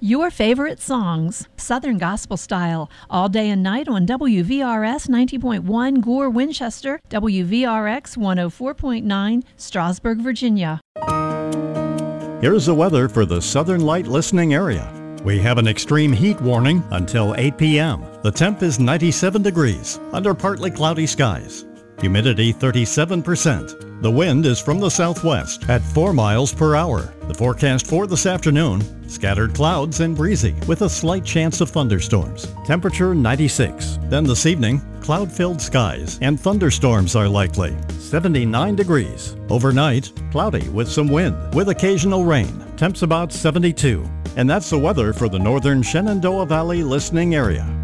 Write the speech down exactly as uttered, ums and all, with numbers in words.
Your favorite songs, Southern Gospel Style, all day and night on W V R S ninety point one Gore, Winchester, W V R X one oh four point nine, Strasburg, Virginia. Here's the weather for the Southern Light listening area. We have an extreme heat warning until eight p.m. The temp is ninety-seven degrees under partly cloudy skies. Humidity thirty-seven percent. The wind is from the southwest at four miles per hour. The forecast for this afternoon, scattered clouds and breezy with a slight chance of thunderstorms. Temperature ninety-six. Then this evening, cloud-filled skies and thunderstorms are likely. seventy-nine degrees. Overnight, cloudy with some wind with occasional rain. Temps about seventy-two. And that's the weather for the northern Shenandoah Valley listening area.